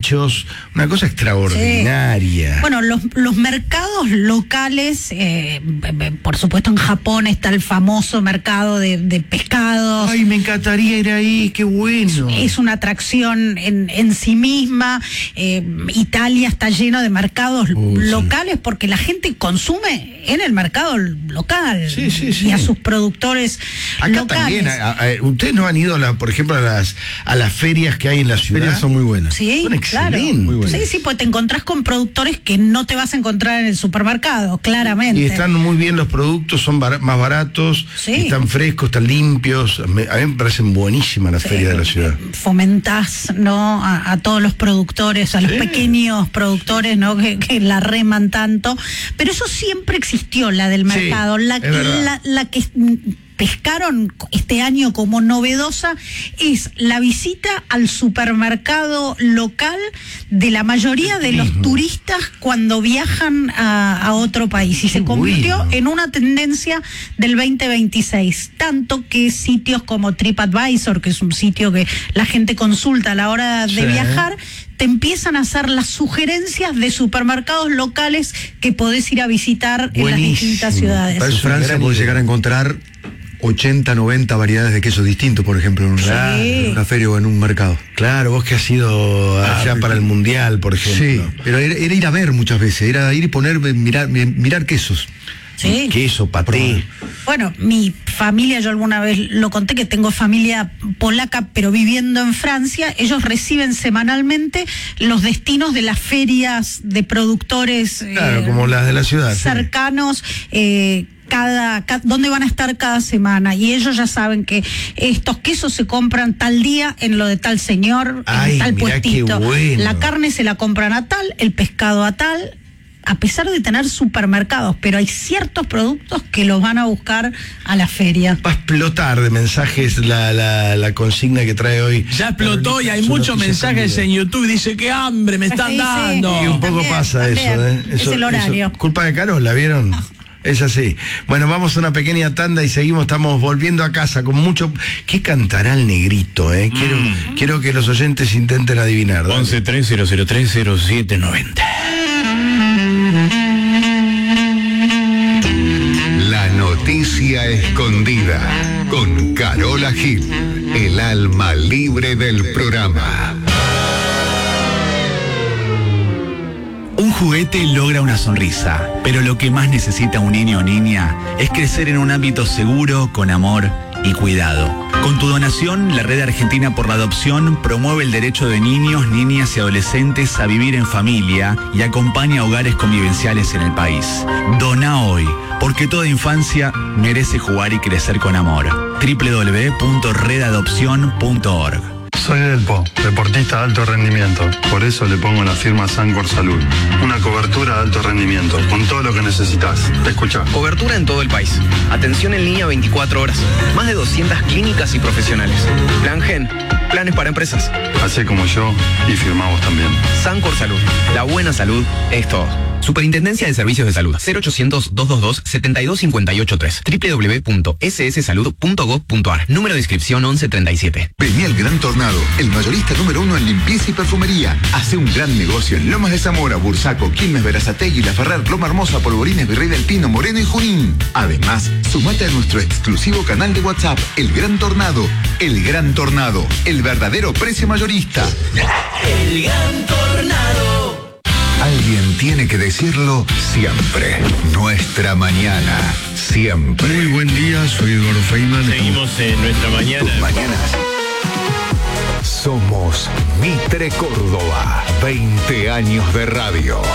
hechos, una cosa extraordinaria. Sí. Bueno, los mercados locales, por supuesto en Japón está el famoso mercado de pescados. Ay, me encantaría ir ahí, qué bueno. Es una atracción en sí misma. Italia está lleno de mercados locales porque la gente consume en el mercado local y a sus productores acá locales. También, ustedes no han ido, por ejemplo, a las ferias que hay en la ciudad. Las ferias son muy buenas. Sí, son excelentes. Claro. Muy buenas. Sí, pues te encontrás con productores que no te vas a encontrar en el supermercado, claramente. Y están muy bien los productos, son más baratos, están frescos, están limpios. A mí me parecen buenísimas las ferias de la ciudad. Fomentás, ¿no? A todos los productores, a los pequeños productores, ¿no? Que la reman tanto. Pero eso siempre existió, la del mercado. La que pescaron este año como novedosa es la visita al supermercado local de la mayoría de los turistas cuando viajan a otro país, y se convirtió en una tendencia del 2026, tanto que sitios como TripAdvisor, que es un sitio que la gente consulta a la hora de viajar, te empiezan a hacer las sugerencias de supermercados locales que podés ir a visitar en las distintas ciudades. En Francia podés llegar a encontrar 80, 90 variedades de quesos distintos, por ejemplo, en una feria o en un mercado. Claro, vos que has ido allá para el Mundial, por ejemplo. Sí, pero era ir a ver muchas veces, era ir y poner, mirar quesos. Sí. Queso, paté. Bueno, mi familia, yo alguna vez lo conté, que tengo familia polaca, pero viviendo en Francia, ellos reciben semanalmente los destinos de las ferias de productores. Claro, como las de la ciudad. Cercanos, dónde van a estar cada semana, y ellos ya saben que estos quesos se compran tal día en lo de tal señor, en tal puestito. Bueno. La carne se la compran a tal, el pescado a tal, a pesar de tener supermercados, pero hay ciertos productos que los van a buscar a la feria. Va a explotar de mensajes la consigna que trae hoy. Ya explotó y hay muchos mensajes en YouTube. Dice, qué hambre me están dando. Y un poco pasa eso. Es el horario. Culpa de Carola, ¿vieron? Es así. Bueno, vamos a una pequeña tanda y seguimos, estamos volviendo a casa con mucho... ¿Qué cantará el negrito, eh? Quiero que los oyentes intenten adivinar. 11-3003-0790. La noticia escondida con Carola Gil, el alma libre del programa. Un juguete logra una sonrisa, pero lo que más necesita un niño o niña es crecer en un ámbito seguro, con amor y cuidado. Con tu donación, la Red Argentina por la Adopción promueve el derecho de niños, niñas y adolescentes a vivir en familia y acompaña a hogares convivenciales en el país. Dona hoy, porque toda infancia merece jugar y crecer con amor. www.redadopcion.org. Soy Delpo, deportista de alto rendimiento. Por eso le pongo la firma Sancor Salud. Una cobertura de alto rendimiento, con todo lo que necesitas. Escucha. Cobertura en todo el país. Atención en línea 24 horas. Más de 200 clínicas y profesionales. Plan Gen. Planes para empresas. Hacé como yo y firmamos también. Sancor Salud. La buena salud es todo. Superintendencia de Servicios de Salud. 0800-222-72583. www.sssalud.gov.ar. Número de inscripción 1137. Vení al Gran Tornado, el mayorista número 1 en limpieza y perfumería. Hace un gran negocio en Lomas de Zamora, Bursaco, Quilmes, Berazategui, La Ferrer, Loma Hermosa, Polvorines, Virrey del Pino, Moreno y Junín. Además, sumate a nuestro exclusivo canal de WhatsApp, El Gran Tornado. El Gran Tornado, el verdadero precio mayorista. El Gran Tornado. Alguien tiene que decirlo siempre. Nuestra mañana, siempre. Muy buen día, soy Eduardo Feynman. Seguimos en nuestra mañana. Tus mañanas. Somos Mitre Córdoba. 20 años de radio.